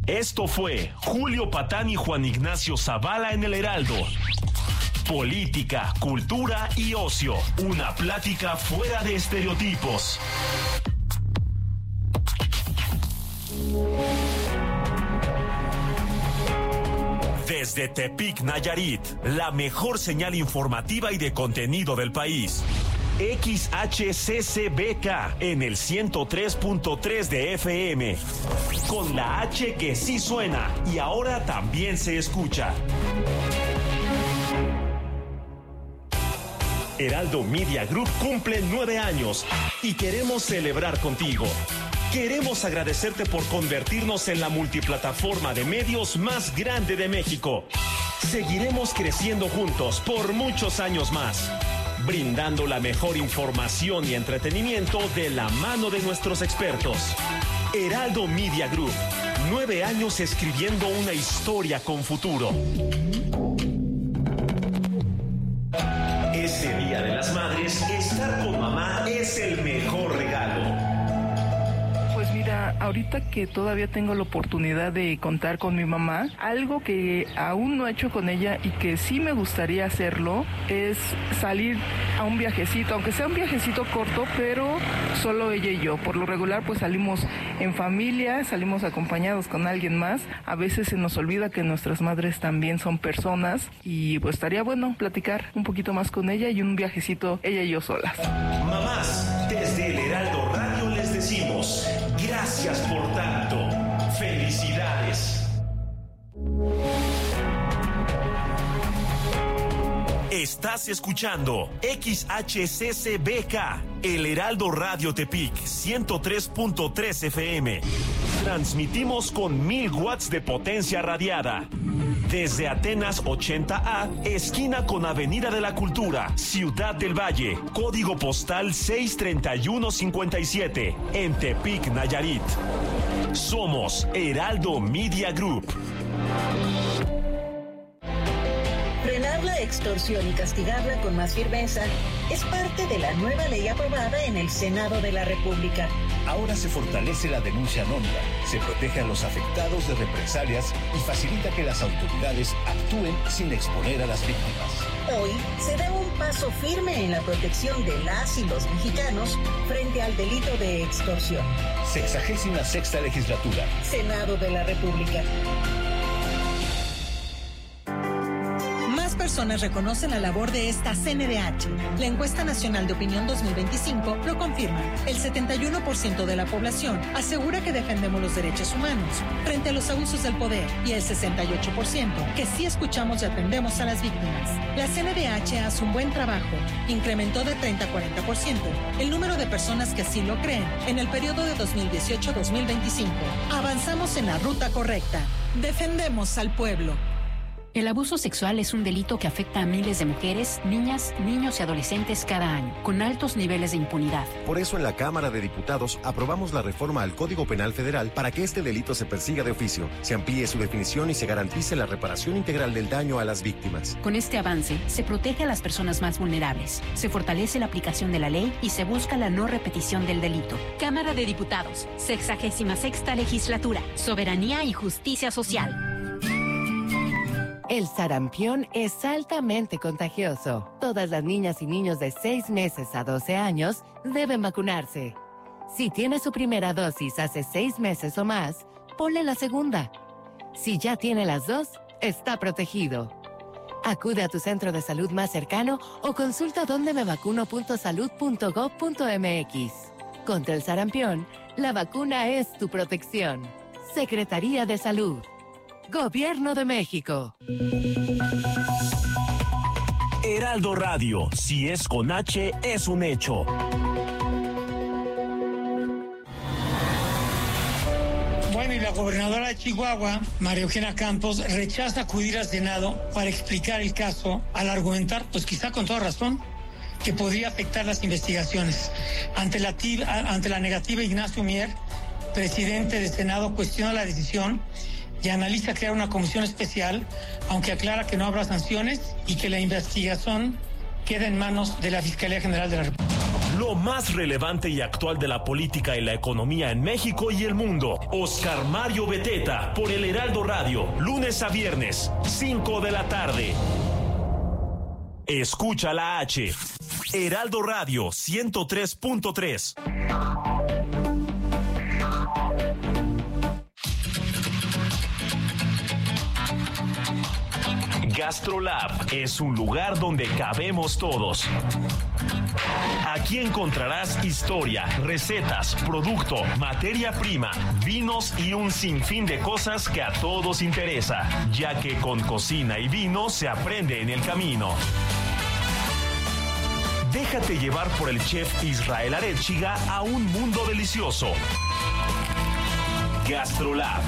Esto fue Julio Patán y Juan Ignacio Zavala en el Heraldo. Política, cultura y ocio. Una plática fuera de estereotipos. Desde Tepic, Nayarit, la mejor señal informativa y de contenido del país. XHCCBK en el 103.3 de FM. Con la H que sí suena y ahora también se escucha. Heraldo Media Group cumple 9 años y queremos celebrar contigo. Queremos agradecerte por convertirnos en la multiplataforma de medios más grande de México. Seguiremos creciendo juntos por muchos años más, brindando la mejor información y entretenimiento de la mano de nuestros expertos. Heraldo Media Group, 9 años escribiendo una historia con futuro. Este Día de las Madres, estar con mamá es el mejor regalo. Pues mira, ahorita que todavía tengo la oportunidad de contar con mi mamá, algo que aún no he hecho con ella y que sí me gustaría hacerlo es salir a un viajecito, aunque sea un viajecito corto, pero solo ella y yo. Por lo regular pues salimos en familia, salimos acompañados con alguien más. A veces se nos olvida que nuestras madres también son personas y pues estaría bueno platicar un poquito más con ella y un viajecito ella y yo solas. Mamás, desde el Heraldo Radio les decimos gracias por tanto. Felicidades. Estás escuchando XHCCBK, el Heraldo Radio Tepic, 103.3 FM. Transmitimos con 1000 watts de potencia radiada. Desde Atenas 80A, esquina con Avenida de la Cultura, Ciudad del Valle, código postal 63157, en Tepic, Nayarit. Somos Heraldo Media Group. Frenar la extorsión y castigarla con más firmeza es parte de la nueva ley aprobada en el Senado de la República. Ahora se fortalece la denuncia anónima, se protege a los afectados de represalias y facilita que las autoridades actúen sin exponer a las víctimas. Hoy se da un paso firme en la protección de las y los mexicanos frente al delito de extorsión. 66ª Legislatura. Senado de la República. Personas reconocen la labor de esta CNDH. La encuesta nacional de opinión 2025 lo confirma. El 71% de la población asegura que defendemos los derechos humanos frente a los abusos del poder y el 68% que sí escuchamos y atendemos a las víctimas. La CNDH hace un buen trabajo. Incrementó de 30 a 40% el número de personas que así lo creen en el periodo de 2018-2025. Avanzamos en la ruta correcta. Defendemos al pueblo. El abuso sexual es un delito que afecta a miles de mujeres, niñas, niños y adolescentes cada año, con altos niveles de impunidad. Por eso en la Cámara de Diputados aprobamos la reforma al Código Penal Federal para que este delito se persiga de oficio, se amplíe su definición y se garantice la reparación integral del daño a las víctimas. Con este avance, se protege a las personas más vulnerables, se fortalece la aplicación de la ley y se busca la no repetición del delito. Cámara de Diputados, 66ª Legislatura, Soberanía y Justicia Social. El sarampión es altamente contagioso. Todas las niñas y niños de 6 meses a 12 años deben vacunarse. Si tiene su primera dosis hace 6 meses o más, ponle la segunda. Si ya tiene las dos, está protegido. Acude a tu centro de salud más cercano o consulta dondemevacuno.salud.gov.mx. Contra el sarampión, la vacuna es tu protección. Secretaría de Salud. Gobierno de México. Heraldo Radio, si es con H, es un hecho. Bueno, y la gobernadora de Chihuahua, María Eugenia Campos, rechaza acudir al Senado para explicar el caso, al argumentar, pues quizá con toda razón, que podría afectar las investigaciones. Ante la negativa, Ignacio Mier, presidente del Senado, cuestiona la decisión y analiza crear una comisión especial, aunque aclara que no habrá sanciones y que la investigación queda en manos de la Fiscalía General de la República. Lo más relevante y actual de la política y la economía en México y el mundo. Oscar Mario Beteta, por el Heraldo Radio, lunes a viernes, 5 de la tarde. Escucha la H. Heraldo Radio 103.3. GastroLab es un lugar donde cabemos todos. Aquí encontrarás historia, recetas, producto, materia prima, vinos y un sinfín de cosas que a todos interesa, ya que con cocina y vino se aprende en el camino. Déjate llevar por el chef Israel Arechiga a un mundo delicioso. GastroLab.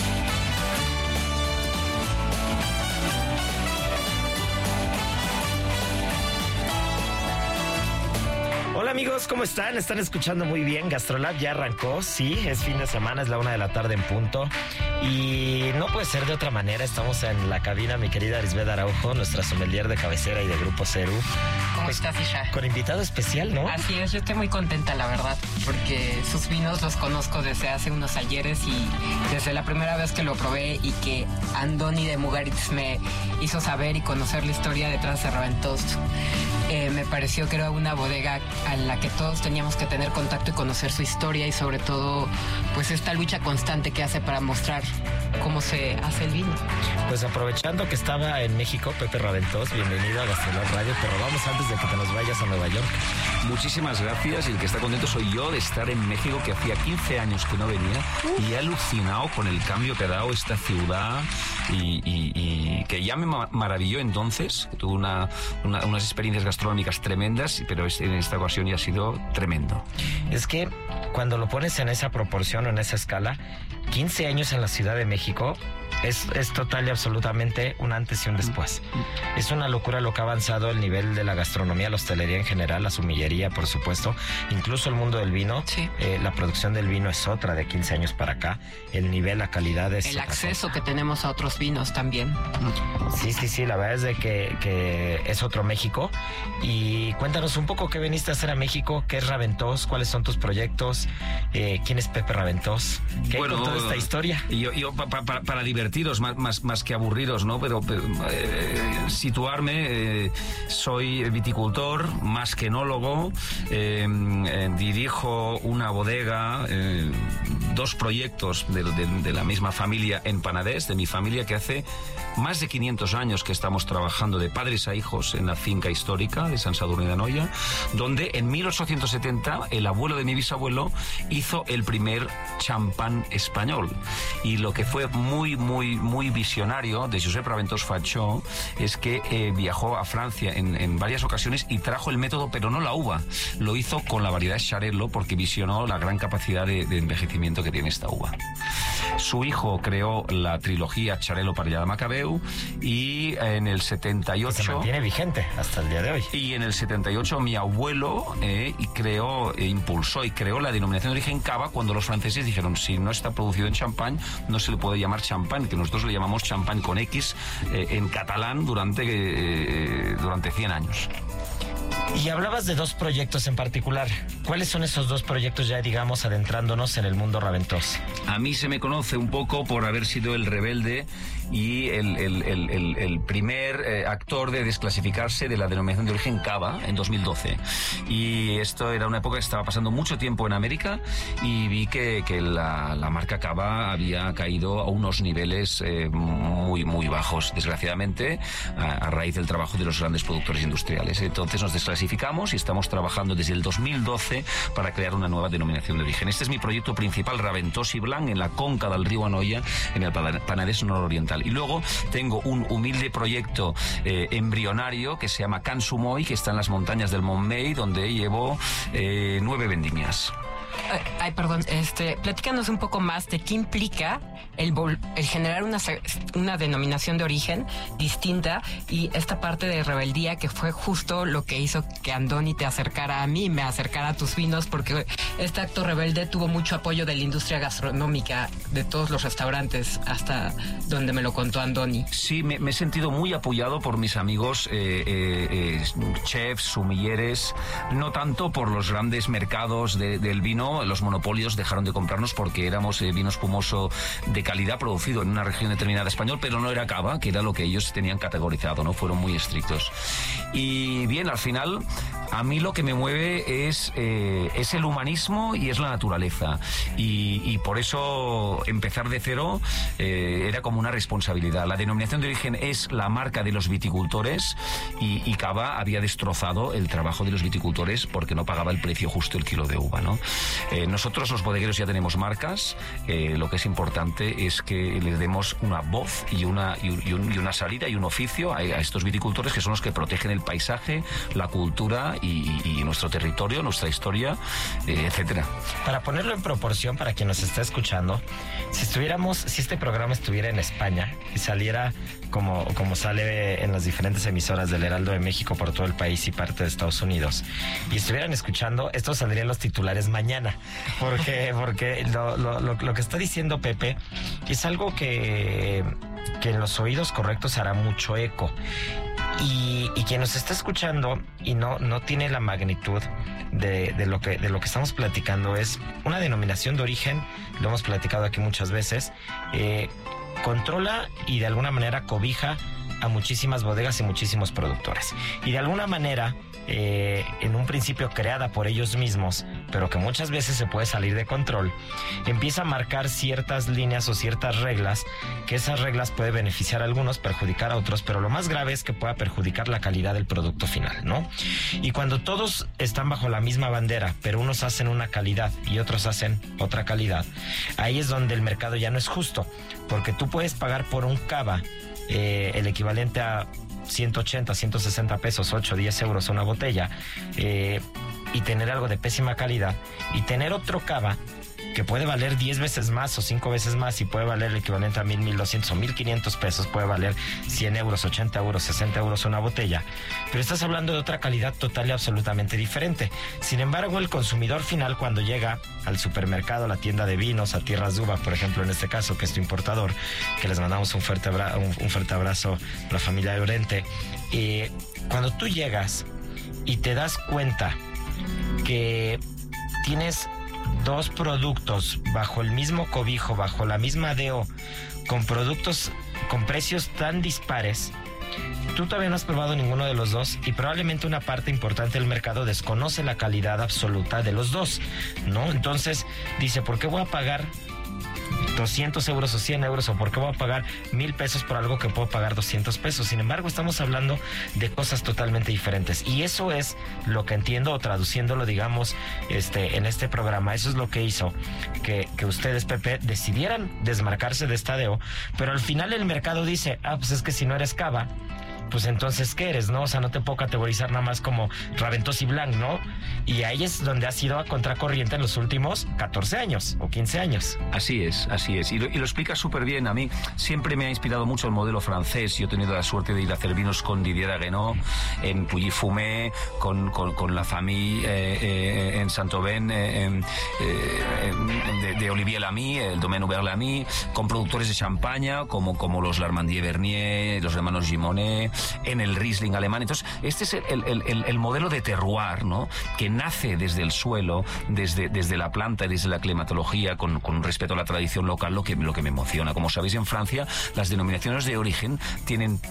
Hola amigos, ¿cómo están? ¿Están escuchando muy bien? GastroLab ya arrancó, sí, es fin de semana, es la 1 de la tarde en punto. Y no puede ser de otra manera, estamos en la cabina, mi querida Lisbeth Araujo, nuestra sommelier de cabecera y de Grupo Ceru. ¿Cómo estás, Isha? Con invitado especial, ¿no? Así es, yo estoy muy contenta, la verdad, porque sus vinos los conozco desde hace unos ayeres y desde la primera vez que lo probé y que Andoni de Mugaritz me hizo saber y conocer la historia detrás de Raventós. Me pareció que era una bodega a la que todos teníamos que tener contacto y conocer su historia y sobre todo pues esta lucha constante que hace para mostrar cómo se hace el vino. Pues aprovechando que estaba en México, Pepe Raventós, bienvenido a GastroLab Radio, pero vamos antes de que te nos vayas a Nueva York. Muchísimas gracias, y el que está contento soy yo de estar en México, que hacía 15 años que no venía, y he alucinado con el cambio que ha dado esta ciudad y que ya me maravilló entonces, que tuve unas experiencias gastronómicas tremendas, pero en esta ocasión ya ha sido tremendo. Es que cuando lo pones en esa proporción o en esa escala, 15 años en la Ciudad de México es total y absolutamente un antes y un después. Es una locura lo que ha avanzado el nivel de la gastronomía, la hostelería en general, la sumillería, por supuesto, incluso el mundo del vino. Sí. La producción del vino es otra de 15 años para acá. El nivel, la calidad es el acceso que tenemos a otros vinos también. Sí, la verdad es de que es otro México. Y cuéntanos un poco qué veniste a hacer a México, qué es Raventós, cuáles son tus proyectos, quién es Pepe Raventós, qué hay con toda esta historia. Yo para divertiros más que aburriros, ¿no? Pero situarme, soy viticultor, más que enólogo, dirijo una bodega, dos proyectos de la misma familia en Panadés, de mi familia, que hace más de 500 años que estamos trabajando de padres a hijos en la finca histórica de Sant Sadurní d'Anoia, donde en 1870 el abuelo de mi bisabuelo hizo el primer champán español. Y lo que fue muy visionario de Josep Raventós Fatxó es que viajó a Francia en varias ocasiones y trajo el método, pero no la uva. Lo hizo con la variedad Xarel·lo porque visionó la gran capacidad de envejecimiento que tiene esta uva. Su hijo creó la trilogía Xarel·lo Parellada de Macabeu y en el 78... Que se mantiene vigente hasta el día de hoy. Y en el 78 mi abuelo impulsó y creó la denominación de origen cava cuando los franceses dijeron si no está producido en champán no se le puede llamar champán, que nosotros le llamamos champán con X en catalán durante 100 años. Y hablabas de dos proyectos en particular. ¿Cuáles son esos dos proyectos ya, digamos, adentrándonos en el mundo Raventós? A mí se me conoce un poco por haber sido el rebelde y el primer actor de desclasificarse de la denominación de origen cava en 2012. Y esto era una época que estaba pasando mucho tiempo en América y vi que la marca cava había caído a unos niveles muy bajos, desgraciadamente, a raíz del trabajo de los grandes productores industriales. Entonces nos desclasificamos y estamos trabajando desde el 2012 para crear una nueva denominación de origen. Este es mi proyecto principal, Raventós i Blanc, en la conca del río Anoia, en el Panadés nororiental. Y luego tengo un humilde proyecto embrionario que se llama Can Sumoy, que está en las montañas del Montmell, donde llevo 9 vendimias. Platícanos un poco más de qué implica el generar una denominación de origen distinta y esta parte de rebeldía que fue justo lo que hizo que Andoni te acercara a mí, me acercara a tus vinos, porque este acto rebelde tuvo mucho apoyo de la industria gastronómica, de todos los restaurantes, hasta donde me lo contó Andoni. Sí, me he sentido muy apoyado por mis amigos chefs, sumilleres, no tanto por los grandes mercados del vino. Los monopolios dejaron de comprarnos porque éramos vino espumoso de calidad producido en una región determinada español, pero no era cava, que era lo que ellos tenían categorizado, ¿no? Fueron muy estrictos. Y bien, al final, a mí lo que me mueve es el humanismo y es la naturaleza. Y por eso empezar de cero era como una responsabilidad. La denominación de origen es la marca de los viticultores y Cava había destrozado el trabajo de los viticultores porque no pagaba el precio justo el kilo de uva, ¿no? Nosotros los bodegueros ya tenemos marcas. Lo que es importante es que les demos una voz y una salida y un oficio a estos viticultores, que son los que protegen el paisaje, la cultura y nuestro territorio, nuestra historia, etcétera. Para ponerlo en proporción para quien nos está escuchando, si este programa estuviera en España y saliera como sale en las diferentes emisoras del Heraldo de México por todo el país y parte de Estados Unidos, y estuvieran escuchando, esto saldría en los titulares mañana, porque lo que está diciendo Pepe es algo que en los oídos correctos hará mucho eco. Y quien nos está escuchando y no tiene la magnitud de lo que estamos platicando, es una denominación de origen, lo hemos platicado aquí muchas veces, controla y de alguna manera cobija a muchísimas bodegas y muchísimos productores. Y de alguna manera, en un principio creada por ellos mismos, pero que muchas veces se puede salir de control, empieza a marcar ciertas líneas o ciertas reglas, que esas reglas pueden beneficiar a algunos, perjudicar a otros, pero lo más grave es que pueda perjudicar la calidad del producto final, ¿no? Y cuando todos están bajo la misma bandera, pero unos hacen una calidad y otros hacen otra calidad, ahí es donde el mercado ya no es justo, porque tú puedes pagar por un cava el equivalente a 180, 160 pesos, 8, 10 euros una botella, y tener algo de pésima calidad, y tener otro cava que puede valer 10 veces más o 5 veces más y puede valer el equivalente a 1,000, 1,200 o 1,500 pesos, puede valer 100 euros, 80 euros, 60 euros una botella, pero estás hablando de otra calidad total y absolutamente diferente. Sin embargo, el consumidor final, cuando llega al supermercado, a la tienda de vinos, a Tierras de Uva, por ejemplo, en este caso, que es tu importador, que les mandamos un fuerte abrazo a la familia de Llorente, cuando tú llegas y te das cuenta que tienes dos productos bajo el mismo cobijo, bajo la misma DO, con productos con precios tan dispares, tú todavía no has probado ninguno de los dos y probablemente una parte importante del mercado desconoce la calidad absoluta de los dos, ¿no? Entonces dice, ¿por qué voy a pagar 200 euros o 100 euros, o por qué voy a pagar 1,000 pesos por algo que puedo pagar 200 pesos? Sin embargo, estamos hablando de cosas totalmente diferentes, y eso es lo que entiendo, o traduciéndolo, digamos, en este programa, eso es lo que hizo que ustedes, Pepe, decidieran desmarcarse de esta DO, pero al final el mercado dice, pues es que si no eres cava, pues entonces, ¿qué eres, no? O sea, no te puedo categorizar nada más como Raventós y Blanc, ¿no? Y ahí es donde has ido a contracorriente en los últimos 14 años o 15 años. Así es. Y lo explica súper bien. A mí siempre me ha inspirado mucho el modelo francés. Yo he tenido la suerte de ir a hacer vinos con Didier Daguenot, en Pouilly-Fumé, con la Famille en Saint-Aubin, de Olivier Lamy, el Domaine Hubert Lamy, con productores de champaña como los Larmandier Bernier, los hermanos Gimonet, en el Riesling alemán. Entonces, este es el modelo de terroir, ¿no? Que nace desde el suelo, desde la planta y desde la climatología, con respeto a la tradición local, lo que me emociona. Como sabéis, en Francia, las denominaciones de origen tienen